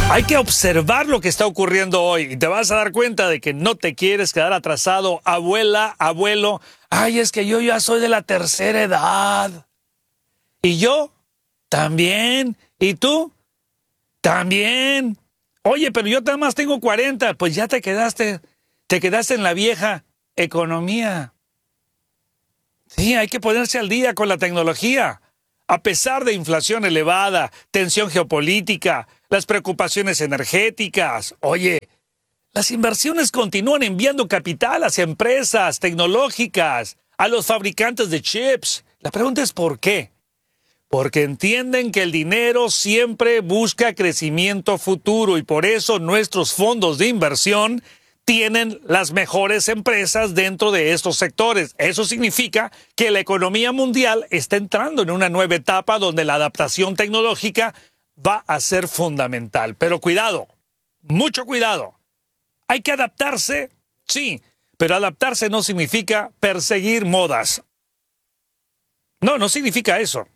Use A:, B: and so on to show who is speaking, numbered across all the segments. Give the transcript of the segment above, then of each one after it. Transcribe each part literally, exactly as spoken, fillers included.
A: Hay que observar lo que está ocurriendo hoy y te vas a dar cuenta de que no te quieres quedar atrasado. Abuela, abuelo, ay, es que yo ya soy de la tercera edad. ¿Y yo? También. ¿Y tú? También. Oye, pero yo nada más tengo cuarenta. Pues ya te quedaste, te quedaste en la vieja economía. Sí, hay que ponerse al día con la tecnología. A pesar de inflación elevada, tensión geopolítica, las preocupaciones energéticas. Oye, las inversiones continúan enviando capital hacia empresas tecnológicas, a los fabricantes de chips. La pregunta es ¿por qué? Porque entienden que el dinero siempre busca crecimiento futuro y por eso nuestros fondos de inversión tienen las mejores empresas dentro de estos sectores. Eso significa que la economía mundial está entrando en una nueva etapa donde la adaptación tecnológica va a ser fundamental. Pero cuidado, mucho cuidado. Hay que adaptarse, sí, pero adaptarse no significa perseguir modas. No, no significa eso.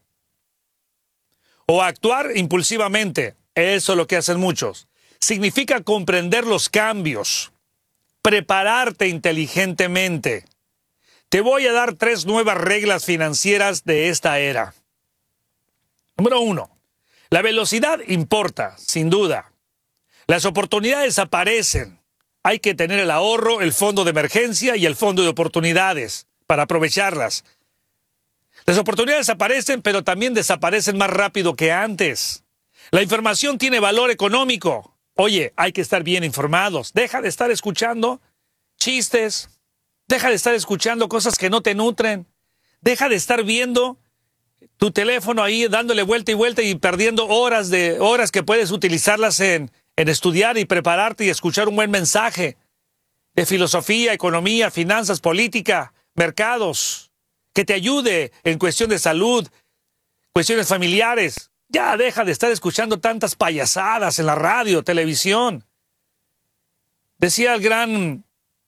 A: O actuar impulsivamente, eso es lo que hacen muchos. Significa comprender los cambios, prepararte inteligentemente. Te voy a dar tres nuevas reglas financieras de esta era. Número uno, la velocidad importa, sin duda. Las oportunidades aparecen. Hay que tener el ahorro, el fondo de emergencia y el fondo de oportunidades para aprovecharlas. Las oportunidades aparecen, pero también desaparecen más rápido que antes. La información tiene valor económico. Oye, hay que estar bien informados. Deja de estar escuchando chistes. Deja de estar escuchando cosas que no te nutren. Deja de estar viendo tu teléfono ahí dándole vuelta y vuelta y perdiendo horas de horas que puedes utilizarlas en, en estudiar y prepararte y escuchar un buen mensaje de filosofía, economía, finanzas, política, mercados, que te ayude en cuestión de salud, cuestiones familiares. Ya deja de estar escuchando tantas payasadas en la radio, televisión. Decía el gran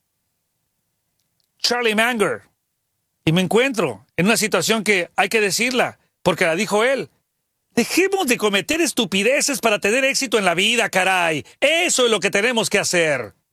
A: Charlie Munger, y me encuentro en una situación que hay que decirla, porque la dijo él. Dejemos de cometer estupideces para tener éxito en la vida, caray. Eso es lo que tenemos que hacer.